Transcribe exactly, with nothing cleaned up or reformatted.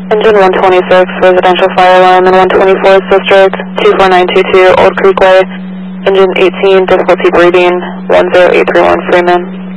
Engine one twenty-six, residential fire alarm in one twenty-fourth District, two four nine two two, Old Creek Way. Engine eighteen, difficulty breathing, one zero eight three one, Freeman.